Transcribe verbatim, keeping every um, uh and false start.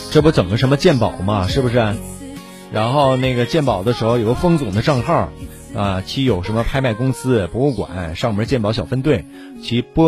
这不整个什么鉴宝嘛，是不是？然后那个鉴宝的时候有个封总的账号啊，其有什么拍卖公司、博物馆、上门鉴宝小分队，其播